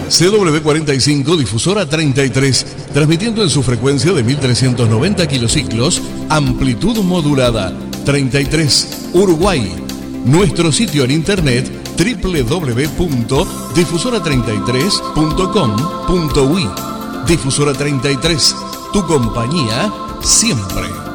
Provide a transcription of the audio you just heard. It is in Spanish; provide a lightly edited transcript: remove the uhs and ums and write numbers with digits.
CW45 Difusora 33, transmitiendo en su frecuencia de 1390 kilociclos, amplitud modulada 33, Uruguay. Nuestro sitio en internet www.difusora33.com.uy. Difusora 33, tu compañía siempre.